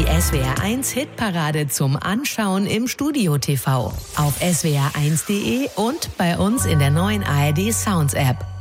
SWR1 Hitparade zum Anschauen im Studio TV. Auf swr1.de und bei uns in der neuen ARD Sounds App.